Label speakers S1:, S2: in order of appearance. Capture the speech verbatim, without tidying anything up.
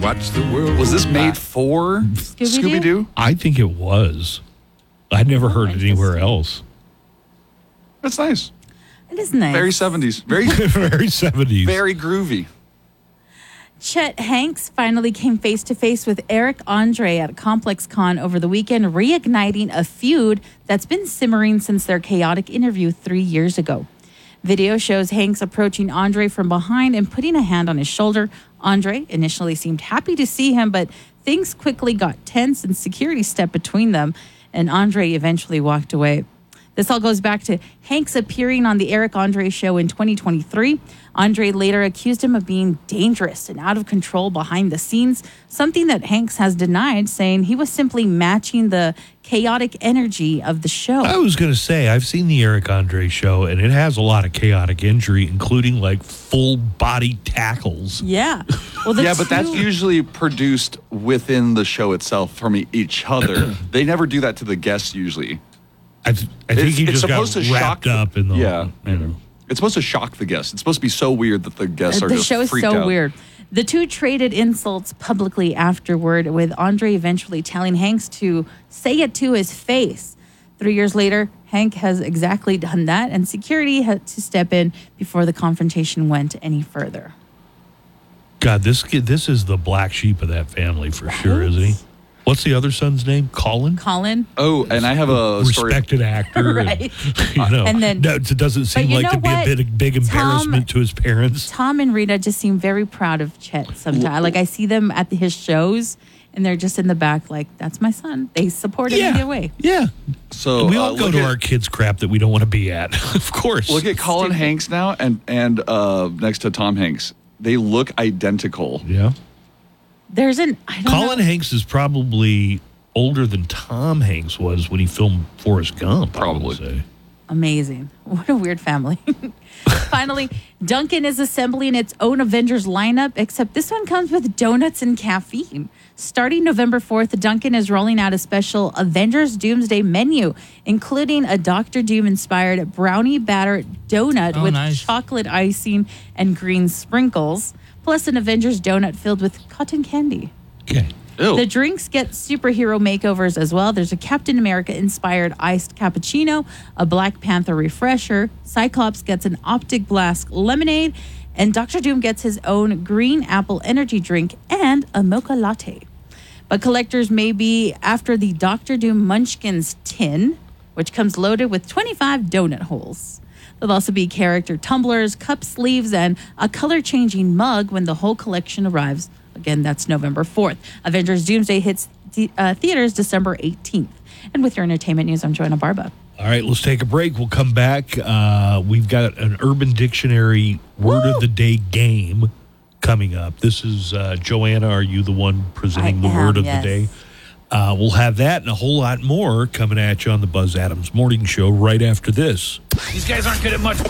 S1: watch the world.
S2: Was this
S1: go
S2: made
S1: by.
S2: for
S3: Scooby-Doo?
S2: Scooby-Doo?
S4: I think it was. I never heard it anywhere else.
S2: That's nice.
S3: It is nice.
S2: Very seventies. Very,
S4: Very seventies.
S2: very groovy.
S3: Chet Hanks finally came face to face with Eric Andre at Complex Con over the weekend, reigniting a feud that's been simmering since their chaotic interview three years ago. Video shows Hanks approaching Andre from behind and putting a hand on his shoulder. Andre initially seemed happy to see him, but things quickly got tense and security stepped between them, and Andre eventually walked away. This all goes back to Hanks appearing on the Eric Andre show in twenty twenty-three. Andre later accused him of being dangerous and out of control behind the scenes, something that Hanks has denied, saying he was simply matching the chaotic energy of the show.
S4: I was going to say, I've seen the Eric Andre show, and it has a lot of chaotic injury, including like full body tackles.
S3: Yeah. Well, the
S2: Yeah, but that's
S3: two-
S2: usually produced within the show itself from e- each other. They never do that to the guests usually.
S4: I, th- I think
S2: It's-
S4: he
S2: it's
S4: just got
S2: supposed to
S4: wrapped
S2: shock the-
S4: up in the.
S2: Yeah.
S4: You know.
S2: It's supposed to shock the guests. It's supposed to be so weird that the guests are
S3: the
S2: just
S3: show is
S2: freaked
S3: so
S2: out.
S3: weird. The two traded insults publicly afterward, with Andre eventually telling Hanks to say it to his face. Three years later, Hank has exactly done that, and security had to step in before the confrontation went any further.
S4: God, this kid, this is the black sheep of that family for sure, isn't he? What's the other son's name? Colin?
S3: Colin?
S2: Oh, and I have a story.
S4: Respected actor.
S3: Right.
S4: And, you know,
S3: And then-
S4: no, it doesn't seem
S3: you
S4: like
S3: know
S4: to be
S3: what?
S4: a big, big embarrassment
S3: Tom-
S4: to his parents.
S3: Tom and Rita just seem very proud of Chet sometimes. Like, I see them at his shows, and they're just in the back like, that's my son. They support him either way.
S4: Yeah.
S2: So
S4: we
S2: uh,
S4: all go
S2: look
S4: to
S2: at,
S4: our kids' crap that we don't want to be at, of course.
S2: Look at Colin Hanks now, and and uh, next to Tom Hanks, they look identical.
S4: Yeah.
S3: There's an, I don't
S4: Colin
S3: know.
S4: Hanks is probably older than Tom Hanks was when he filmed Forrest Gump. I would
S2: Probably.
S4: say.
S3: Amazing. What a weird family. Finally, Dunkin' is assembling its own Avengers lineup, except this one comes with donuts and caffeine. Starting November fourth, Dunkin' is rolling out a special Avengers Doomsday menu, including a Doctor Doom-inspired brownie batter donut
S5: Oh,
S3: with
S5: nice.
S3: chocolate icing and green sprinkles, plus an Avengers donut filled with cotton candy.
S4: Okay.
S2: Ew.
S3: The drinks get superhero makeovers as well. There's a Captain America-inspired iced cappuccino, a Black Panther refresher, Cyclops gets an Optic Blast lemonade, and Doctor Doom gets his own green apple energy drink and a mocha latte. But collectors may be after the Doctor Doom Munchkins tin, which comes loaded with twenty-five donut holes. There'll also be character tumblers, cup sleeves, and a color-changing mug when the whole collection arrives. Again, that's November fourth. Avengers Doomsday hits the, uh, theaters December eighteenth. And with your entertainment news, I'm Joanna Barba.
S4: All right, let's take a break. We'll come back. Uh, we've got an Urban Dictionary Word
S3: Woo!
S4: of the Day game coming up. This is uh, Joanna. Are you the one presenting
S3: I
S4: the
S3: am,
S4: Word of
S3: yes.
S4: the Day? Uh, we'll have that and a whole lot more coming at you on the Buzz Adams Morning Show right after this.
S1: These guys aren't good at much.